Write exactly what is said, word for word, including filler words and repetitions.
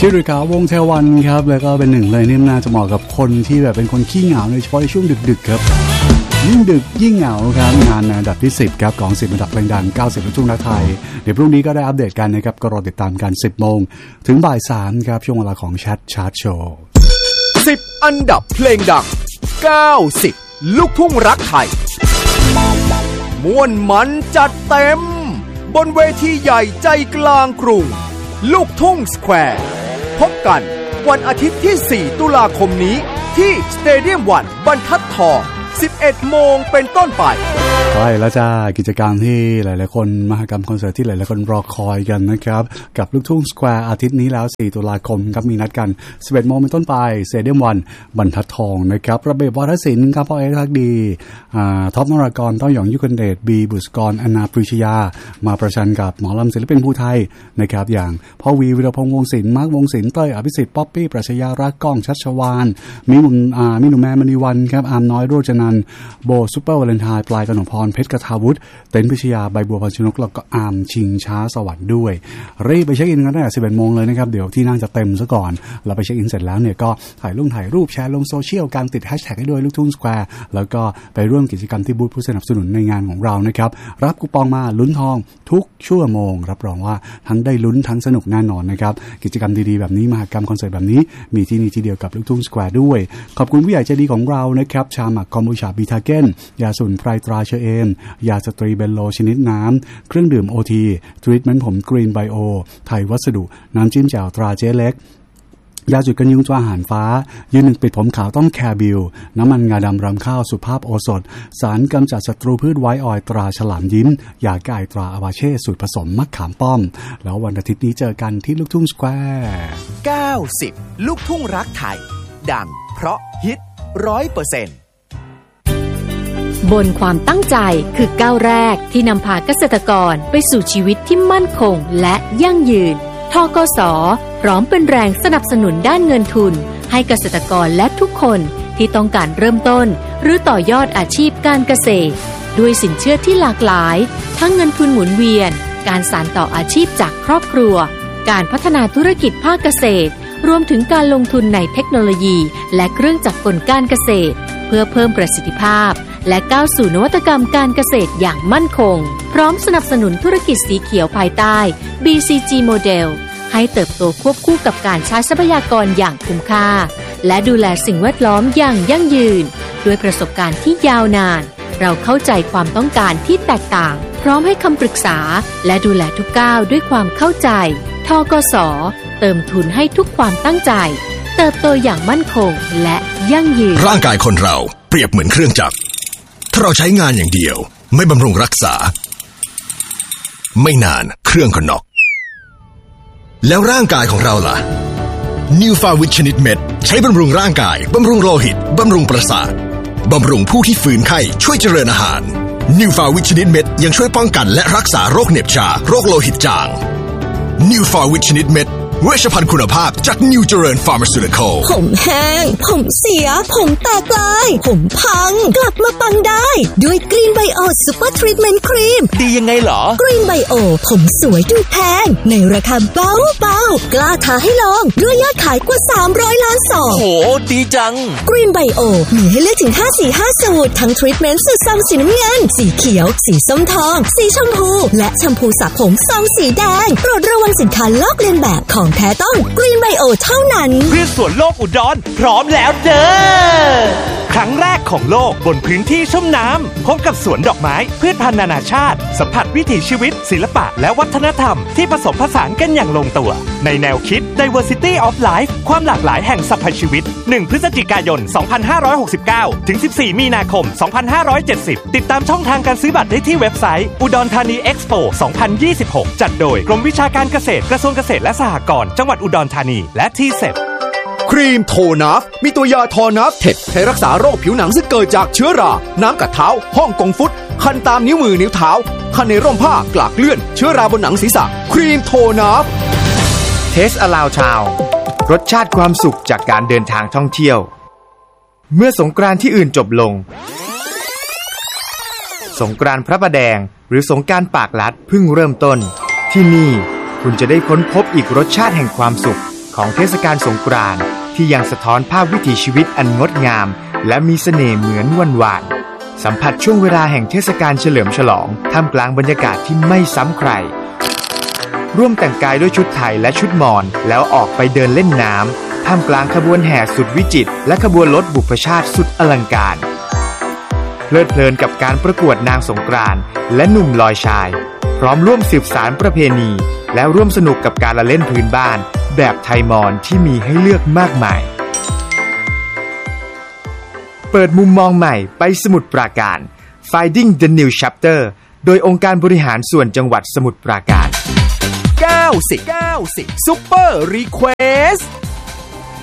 ชื่อริกาวงเทวันครับแล้วก็เป็นหนึ่งเลยนี่น่าจะเหมาะกับคนที่แบบเป็นคนขี้เหงาโดยเฉพาะในช่วงดึกๆครับยิ่งดึกยิ่งเหงาครับงานอันดับที่สิบครับของสิบอันดับเพลงดังเก้าสิบลูกทุ่งรักไทยเดี๋ยวพรุ่งนี้ก็ได้อัปเดตกันนะครับก็รอติดตามกัน สิบโมงถึงบ่ายสามครับช่วงเวลาของแชทชาร์ตโชว์สิบอันดับเพลงดังเก้าสิบลูกทุ่งรักไทยม่วนมันจัดเต็มบนเวทีใหญ่ใจกลางกรุงลูกทุ่งสแควร์พบกันวันอาทิตย์ที่สี่ตุลาคมนี้ที่สเตเดียมวันบรรทัดทองสิบเอ็ดโมงเป็นต้นไปใช่แล้วจ้ากิจกรรมที่หลายๆคนมหกรรมคอนเสิร์ตที่หลายๆคนรอคอยกันนะครับกับลูกทุ่งสแควร์อาทิตย์นี้แล้วสี่ตุลาคมครับมีนัดกันสิบเอ็ดโมงเป็นต้นไปสเตเดียมวันบรรทัดทองนะครับระเบียบวาทศิลป์ครับพ่อเอกทักดีอ่าท็อปนรากรต้อยหยองยุคนเดชบีบุษกรอนาปริชยามาประชันกับหมอลำศิลปินภูไทยนะครับอย่างพ่อวีวิรพงษ์วงศิลป์มาร์ควงศิลป์เต้ยอภิสิทธิ์ป๊อปปี้ปรัชญารักก้องชัชวานมีหนุ่มอ่ามีหนุ่มแม่มณีวันครับอามน้อยโรจนันท์โบซุปเปอร์วาเลนไทน์ปลายกนกพรเพชรกทาวุฒิเต็นพิชยาใบบัวพันชนกแล้วก็อามชิงช้าสวรรค์ด้วยรีบไปเช็คอินกันตั้งแต่สิบเอ็ดโมงเลยนะครับเดี๋ยวที่นั่งจะเต็มซะก่อนเราไปเช็คอินเสร็จแล้วเนี่ยก็ถ่ายรูปถ่ายรูปแชร์ลงโซเชียลการติดแฮชแท็กให้ด้วยลูกทุ่งสแควร์แล้วก็ไปร่วมกิจกรรมที่บูธผู้สนับสนุนในงานของเรานะครับรับคูปองมาลุ้นทองทุกชั่วโมงรับรองว่าทั้งได้ลุ้นทั้งสนุกแน่นอนนะครับกิจกรรมดีๆแบบนี้มหกรรมคอนเสิร์ตแบบนี้มีที่นี่ที่เดียวกับลูกทุ่งสแควร์ด้วยขอบคุณผู้ใหญ่ใจดีของเรานะครับชาหมักคอมบูชาบีทาเก้นยาสูนไพรตราเชเอมยาสตรีเบลโลชนิดน้ำเครื่องดื่มโอทีทรีทเมนต์ผมกรีนไบโอไทยวัสดุน้ำจิ้มแจ่วตราเจ๊เล็กยาจุดกันยุงตัวอาหารฟ้ายืนหนึ่งปิดผมขาวต้องแคร์บิลน้ำมันงาดำรำข้าวสุภาพโอสถสารกำจัดศัตรูพืชไวท์ออยล์ตราฉลามยิ้มยาแก้ไอตราอาวาเช่สูตรผสมมะขามป้อมแล้ววันอาทิตย์นี้เจอกันที่ลูกทุ่งสแควร์เก้าสิบลูกทุ่งรักไทยดังเพราะฮิต ร้อยเปอร์เซ็นต์บนความตั้งใจคือก้าวแรกที่นำพาเกษตรกรไปสู่ชีวิตที่มั่นคงและยั่งยืนธกส.พร้อมเป็นแรงสนับสนุนด้านเงินทุนให้เกษตรกรและทุกคนที่ต้องการเริ่มต้นหรือต่อยอดอาชีพการเกษตรด้วยสินเชื่อที่หลากหลายทั้งเงินทุนหมุนเวียนการสานต่ออาชีพจากครอบครัวการพัฒนาธุรกิจภาคเกษตรรวมถึงการลงทุนในเทคโนโลยีและเครื่องจักรกลการเกษตรเพื่อเพิ่มประสิทธิภาพและก้าวสู่นวัตกรรมการเกษตรอย่างมั่นคงพร้อมสนับสนุนธุรกิจสีเขียวภายใต้ บี ซี จี Model ให้เติบโตควบคู่กับการใช้ทรัพยากรอย่างคุ้มค่าและดูแลสิ่งแวดล้อมอย่างยั่งยืนด้วยประสบการณ์ที่ยาวนานเราเข้าใจความต้องการที่แตกต่างพร้อมให้คำปรึกษาและดูแลทุกก้าวด้วยความเข้าใจธกส.เติมทุนให้ทุกความตั้งใจเติบโตอย่างมั่นคงและยั่งยืนร่างกายคนเราเปรียบเหมือนเครื่องจักรถ้าเราใช้งานอย่างเดียวไม่บำรุงรักษาไม่นานเครื่องก็น็อกแล้วร่างกายของเราล่ะ New Farvit ชนิดเม็ดใช้บำรุงร่างกายบำรุงโลหิตบำรุงประสาทบำรุงผู้ที่ฝืนไข้ช่วยเจริญอาหาร New Farvit ชนิดเม็ดยังช่วยป้องกันและรักษาโรคเหน็บชาโรคโลหิตจาง New Farvit ชนิดเม็ดเวชภัณฑ์คุณภาพจากนิวเจริญฟาร์มาซูติคอลผมแห้งผมเสียผมแตกลายผมพังกลับมาปังได้ด้วยกรีนไบโอซูเปอร์ทรีทเมนต์ครีมดียังไงเหรอกรีนไบโอผมสวยดูแพงในราคาเบาเบากล้าท้าให้ลองด้วยยอดขายกว่าสามร้อยล้านซองโหดีจังกรีนไบโอมีให้เลือกถึงห้าสีห้าสูตรทั้งทรีทเมนต์สูตรซองสีน้ำเงินสีเขียวสีส้มทองสีชมพูและแชมพูสระผมซองสีแดงโปรดระวังสินค้าลอกเลียนแบบของแท้ต้องกรีนไบโอเท่านั้นพืชสวนโลกอุดรพร้อมแล้วเด้อครั้งแรกของโลกบนพื้นที่ชุ่มน้ำพบกับสวนดอกไม้พืชพันธุ์นานาชาติสัมผัสวิถีชีวิตศิลปะและวัฒนธรรมที่ผสมผสานกันอย่างลงตัวในแนวคิด Diversity of Life ความหลากหลายแห่งสรรพชีวิตหนึ่งพฤศจิกายนสองพันห้าร้อยหกสิบเก้าถึงสิบสี่มีนาคมสองพันห้าร้อยเจ็ดสิบติดตามช่องทางการซื้อบัตรได้ที่เว็บไซต์อุดรธานีเอ็กซ์โปสองพันยี่สิบหกจัดโดยกรมวิชาการเกษตรกระทรวงเกษตรและสหกรณ์จังหวัดอุดรธานีและทีเซปครีมโทนัฟมีตัวยาทอนัฟเทคใช้รักษาโรคผิวหนังซึ่งเกิดจากเชื้อราน้ำกัดเท้าห้องกงฟุตคันตามนิ้วมือนิ้วเท้าคันในร่มผ้ากลากเลื่อนเชื้อราบนหนังศีรษะครีมโทนัฟเทสอลาวชาวรสชาติความสุขจากการเดินทางท่องเที่ยวเมื่อสงกรานต์ที่อื่นจบลงสงกรานต์พระประแดงหรือสงกรานต์ปากลัดเพิ่งเริ่มต้นที่นี่คุณจะได้ค้นพบอีกรสชาติแห่งความสุขของเทศกาลสงกรานต์ที่ยังสะท้อนภาพวิถีชีวิตอันงดงามและมีเสน่ห์เหมือนวันวานสัมผัสช่วงเวลาแห่งเทศกาลเฉลิมฉลองท่ามกลางบรรยากาศที่ไม่ซ้ำใครร่วมแต่งกายด้วยชุดไทยและชุดมอญแล้วออกไปเดินเล่นน้ำท่ามกลางขบวนแห่สุดวิจิตรและขบวนรถบุพชาติสุดอลังการเพลิดเพลินกับการประกวดนางสงกรานต์และหนุ่มลอยชายพร้อมร่วมสืบสานประเพณีและร่วมสนุกกับการละเล่นพื้นบ้านแบบไทยมอญที่มีให้เลือกมากมายเปิดมุมมองใหม่ไปสมุทรปราการ Finding the New Chapter โดยองค์การบริหารส่วนจังหวัดสมุทรปราการเก้าสิบ เก้าสิบ Super Request